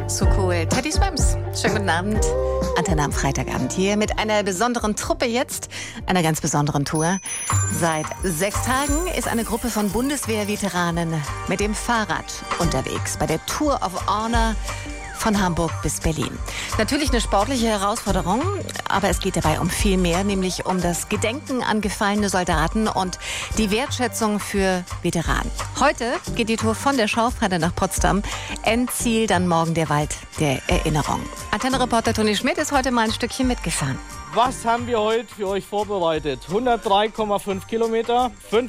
So cool. Teddy Swims. Schönen guten Abend. Antenne am Freitagabend hier mit einer besonderen Truppe jetzt, einer ganz besonderen Tour. Seit 6 Tagen ist eine Gruppe von Bundeswehrveteranen mit dem Fahrrad unterwegs bei der Tour of Honor von Hamburg bis Berlin. Natürlich eine sportliche Herausforderung, aber es geht dabei um viel mehr, nämlich um das Gedenken an gefallene Soldaten und die Wertschätzung für Veteranen. Heute geht die Tour von der Schaufhalle nach Potsdam. Endziel dann morgen der Wald der Erinnerung. Antenne-Reporter Toni Schmidt ist heute mal ein Stückchen mitgefahren. Was haben wir heute für euch vorbereitet? 103,5 Kilometer,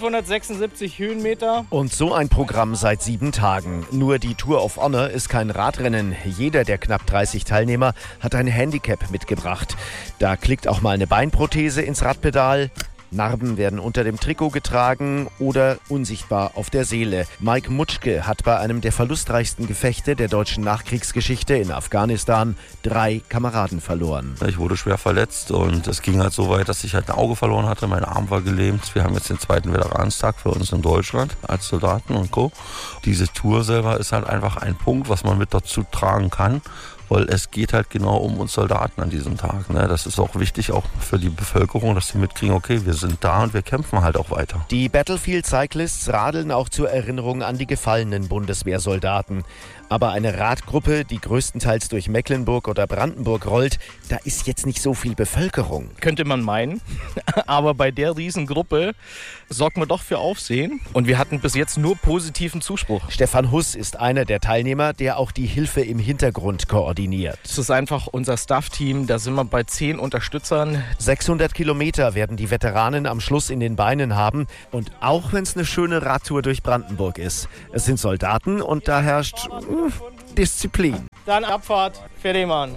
576 Höhenmeter. Und so ein Programm seit 7 Tagen. Nur die Tour of Honor ist kein Radrennen. Jeder der knapp 30 Teilnehmer hat ein Handicap mitgebracht. Da klickt auch mal eine Beinprothese ins Radpedal. Narben werden unter dem Trikot getragen oder unsichtbar auf der Seele. Mike Mutschke hat bei einem der verlustreichsten Gefechte der deutschen Nachkriegsgeschichte in Afghanistan 3 Kameraden verloren. Ich wurde schwer verletzt und es ging halt so weit, dass ich halt ein Auge verloren hatte. Mein Arm war gelähmt. Wir haben jetzt den 2. Veteranstag für uns in Deutschland als Soldaten und Co. Diese Tour selber ist halt einfach ein Punkt, was man mit dazu tragen kann. Weil es geht halt genau um uns Soldaten an diesem Tag. Das ist auch wichtig, auch für die Bevölkerung, dass sie mitkriegen, okay, wir sind da und wir kämpfen halt auch weiter. Die Battlefield Cyclists radeln auch zur Erinnerung an die gefallenen Bundeswehrsoldaten. Aber eine Radgruppe, die größtenteils durch Mecklenburg oder Brandenburg rollt, da ist jetzt nicht so viel Bevölkerung. Könnte man meinen, aber bei der Riesengruppe sorgt man doch für Aufsehen. Und wir hatten bis jetzt nur positiven Zuspruch. Stefan Huss ist einer der Teilnehmer, der auch die Hilfe im Hintergrund koordiniert. Es ist einfach unser Staff-Team, da sind wir bei 10 Unterstützern. 600 Kilometer werden die Veteranen am Schluss in den Beinen haben. Und auch wenn es eine schöne Radtour durch Brandenburg ist, es sind Soldaten und da herrscht Disziplin. Dann Abfahrt, fertig machen.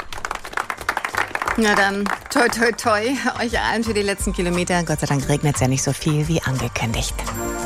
Na dann, toi toi toi, euch allen für die letzten Kilometer. Gott sei Dank regnet es ja nicht so viel wie angekündigt.